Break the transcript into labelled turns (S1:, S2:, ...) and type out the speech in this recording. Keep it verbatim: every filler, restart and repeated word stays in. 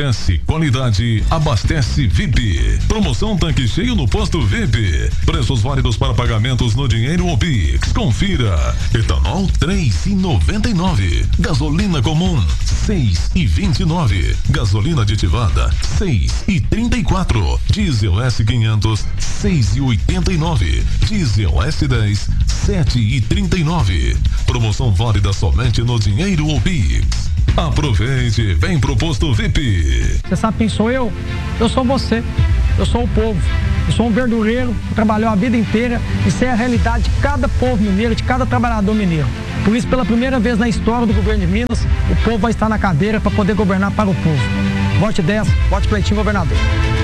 S1: Abastece qualidade, abastece V I P. Promoção tanque cheio no posto V I P. Preços válidos para pagamentos no dinheiro ou Pix. Confira. Etanol três e noventa e nove. Gasolina comum seis e vinte e nove. Gasolina aditivada seis e trinta e quatro. Diesel S quinhentos seis e oitenta e nove. Diesel S dez sete e trinta e nove. Promoção válida somente no dinheiro ou Pix. Aproveite, vem pro posto V I P.
S2: Você sabe quem sou eu? Eu sou você. Eu sou o povo. Eu sou um verdureiro que trabalhou a vida inteira. Isso é a realidade de cada povo mineiro, de cada trabalhador mineiro. Por isso, pela primeira vez na história do governo de Minas, o povo vai estar na cadeira para poder governar para o povo. Vote dez, vote Cleitinho governador.